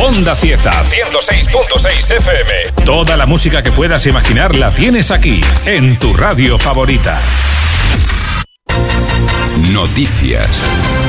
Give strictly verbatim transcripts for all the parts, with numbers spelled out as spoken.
Onda Cieza, ciento seis punto seis F M. Toda la música que puedas imaginar la tienes aquí, en tu radio favorita. Noticias.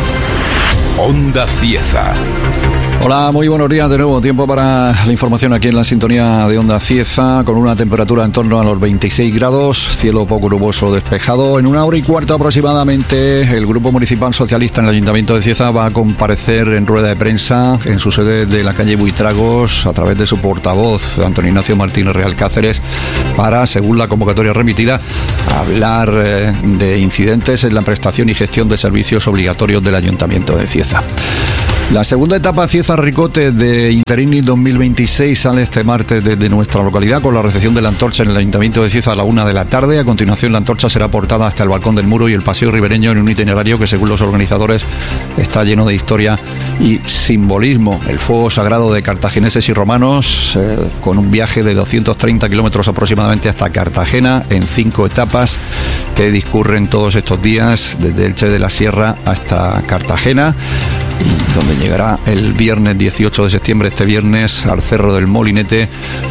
Onda Cieza. Hola, muy buenos días de nuevo. Tiempo para la información aquí en la sintonía de Onda Cieza, con una temperatura en torno a los veintiséis grados, cielo poco nuboso despejado. En una hora y cuarto aproximadamente, el Grupo Municipal Socialista en el Ayuntamiento de Cieza va a comparecer en rueda de prensa en su sede de la calle Buitragos a través de su portavoz, Antonio Ignacio Martínez Real Cáceres, para, según la convocatoria remitida, hablar eh, de incidentes en la prestación y gestión de servicios obligatorios del Ayuntamiento de Cieza. La segunda etapa Cieza-Ricote de Interini dos mil veintiséis sale este martes desde nuestra localidad con la recepción de la antorcha en el Ayuntamiento de Cieza a la una de la tarde. A continuación, la antorcha será portada hasta el balcón del Muro y el paseo ribereño en un itinerario que, según los organizadores, está lleno de historia y simbolismo. El fuego sagrado de cartagineses y romanos, eh, con un viaje de doscientos treinta kilómetros aproximadamente hasta Cartagena en cinco etapas que discurren todos estos días desde Elche de la Sierra hasta Cartagena, y donde llegará el viernes dieciocho de septiembre, este viernes, al Cerro del Molinete,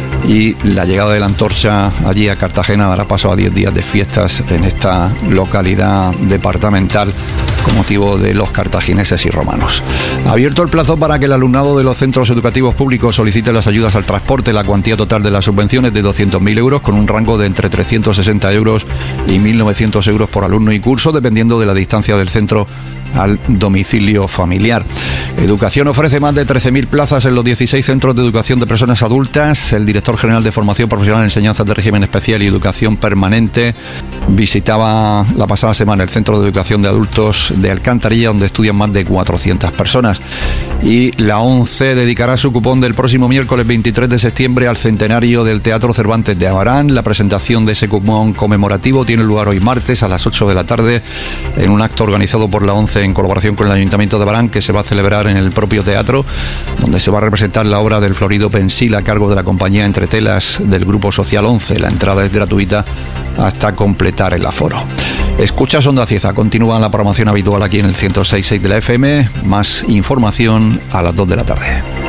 y la llegada de la antorcha allí a Cartagena dará paso a diez días de fiestas en esta localidad departamental con motivo de los cartagineses y romanos. Abierto el plazo para que el alumnado de los centros educativos públicos solicite las ayudas al transporte. La cuantía total de las subvenciones de doscientos mil euros, con un rango de entre trescientos sesenta euros y mil novecientos euros por alumno y curso, dependiendo de la distancia del centro al domicilio familiar. Educación ofrece más de trece mil plazas en los dieciséis centros de educación de personas adultas. El director general de Formación Profesional, Enseñanzas de Régimen Especial y Educación Permanente visitaba la pasada semana el Centro de Educación de Adultos de Alcantarilla, donde estudian más de cuatrocientas personas. Y la ONCE dedicará su cupón del próximo miércoles veintitrés de septiembre al centenario del Teatro Cervantes de Abarán. La presentación de ese cupón conmemorativo tiene lugar hoy martes a las ocho de la tarde en un acto organizado por la ONCE en colaboración con el Ayuntamiento de Abarán, que se va a celebrar en el propio teatro, donde se va a representar la obra del Florido Pensil a cargo de la compañía Entre Telas del Grupo Social once. La entrada es gratuita hasta completar el aforo. Escuchas Onda Cieza, continúa la programación habitual aquí en el ciento seis punto seis de la F M. Más información a las dos de la tarde.